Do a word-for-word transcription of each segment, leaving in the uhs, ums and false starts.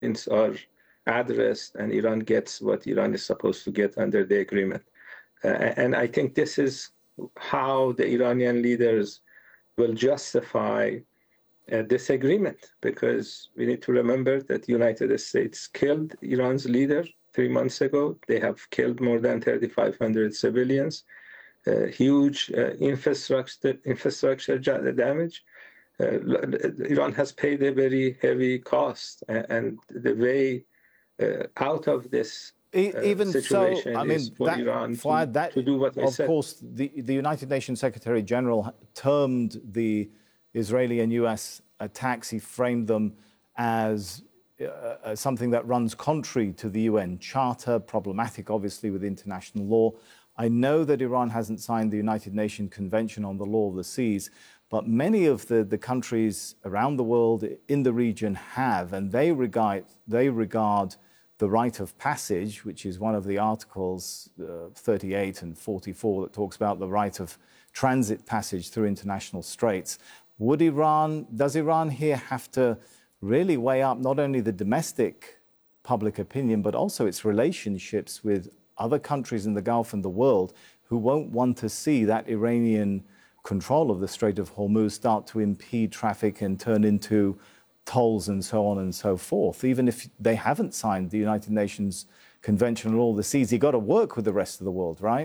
are addressed and Iran gets what Iran is supposed to get under the agreement. Uh, and I think this is how the Iranian leaders will justify uh, this agreement, because we need to remember that the United States killed Iran's leader three months ago. They have killed more than thirty-five hundred civilians, uh, huge uh, infrastructure, infrastructure damage. Uh, Iran has paid a very heavy cost, and the way uh, out of this uh, Even situation so, I mean, is for that, Iran Fouad, to, that, to do what I of said. Of course, the, the United Nations Secretary General termed the Israeli and U S attacks, he framed them as uh, something that runs contrary to the U N Charter, problematic, obviously, with international law. I know that Iran hasn't signed the United Nations Convention on the Law of the Seas, but many of the, the countries around the world in the region have, and they regard, they regard the right of passage, which is one of the articles, uh, thirty-eight and forty-four, that talks about the right of transit passage through international straits. Would Iran, does Iran here have to really weigh up not only the domestic public opinion, but also its relationships with other countries in the Gulf and the world who won't want to see that Iranian control of the Strait of Hormuz start to impede traffic and turn into tolls and so on and so forth? Even if they haven't signed the United Nations Convention on All the Seas, you've got to work with the rest of the world, right?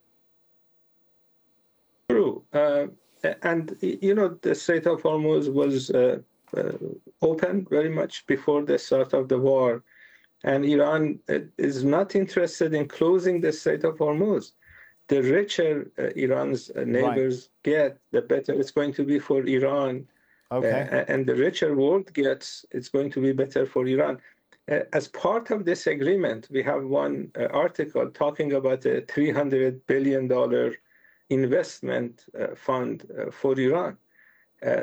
True. Uh, and, you know, the Strait of Hormuz was uh, uh, open very much before the start of the war. And Iran is not interested in closing the Strait of Hormuz. The richer uh, Iran's uh, neighbors right. get, the better it's going to be for Iran. Okay. Uh, and the richer world gets, it's going to be better for Iran. Uh, as part of this agreement, we have one uh, article talking about a three hundred billion dollars investment uh, fund uh, for Iran. Uh,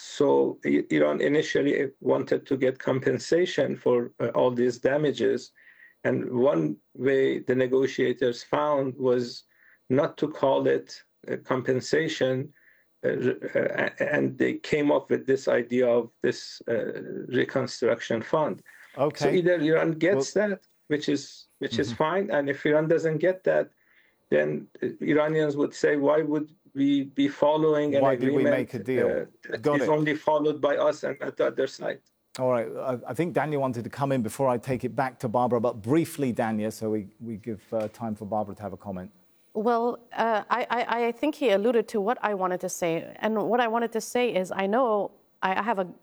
so I- Iran initially wanted to get compensation for uh, all these damages. And one way the negotiators found was not to call it uh, compensation, uh, uh, and they came up with this idea of this uh, reconstruction fund. Okay. So either Iran gets well, that, which is which mm-hmm. is fine, and if Iran doesn't get that, then Iranians would say, why would we be following an why agreement did we make a deal? Uh, that Got is it. only followed by us and at the other side? All right. I think Dania wanted to come in before I take it back to Barbara, but briefly, Dania, so we, we give uh, time for Barbara to have a comment. Well, uh, I, I, I think he alluded to what I wanted to say. And what I wanted to say is I know I have a,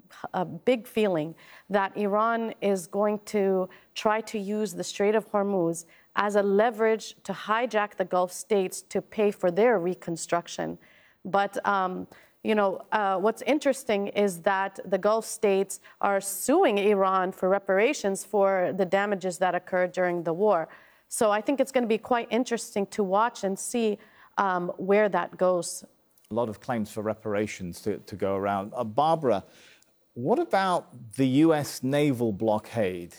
a big feeling that Iran is going to try to use the Strait of Hormuz as a leverage to hijack the Gulf states to pay for their reconstruction. But, um, you know, uh, what's interesting is that the Gulf states are suing Iran for reparations for the damages that occurred during the war. So I think it's going to be quite interesting to watch and see um, where that goes. A lot of claims for reparations to, to go around. Uh, Barbara, what about the U S naval blockade?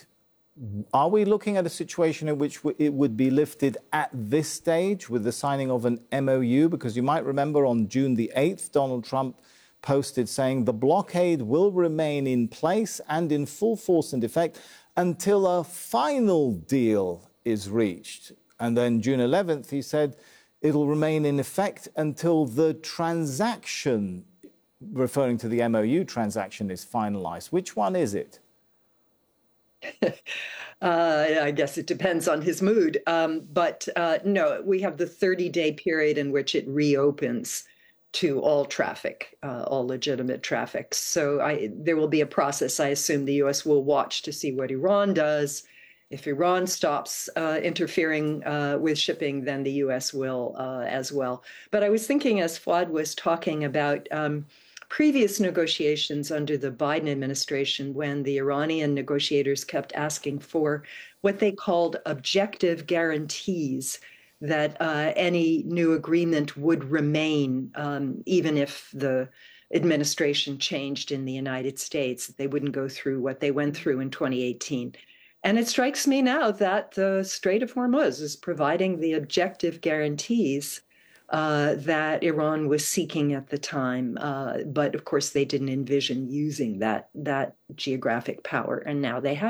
Are we looking at a situation in which it would be lifted at this stage with the signing of an M O U? Because you might remember on June the eighth, Donald Trump posted saying the blockade will remain in place and in full force and effect until a final deal is reached. And then June eleventh, he said it'll remain in effect until the transaction, referring to the M O U transaction, is finalized. Which one is it? uh, I guess it depends on his mood. Um, but uh, no, we have the thirty-day period in which it reopens to all traffic, uh, all legitimate traffic. So I, there will be a process. I assume the U S will watch to see what Iran does. If Iran stops uh, interfering uh, with shipping, then the U S will uh, as well. But I was thinking, as Fouad was talking about um, previous negotiations under the Biden administration, when the Iranian negotiators kept asking for what they called objective guarantees that uh, any new agreement would remain, um, even if the administration changed in the United States. They wouldn't go through what they went through in twenty eighteen. And it strikes me now that the Strait of Hormuz is providing the objective guarantees uh, that Iran was seeking at the time. Uh, but of course, they didn't envision using that, that geographic power, and now they have.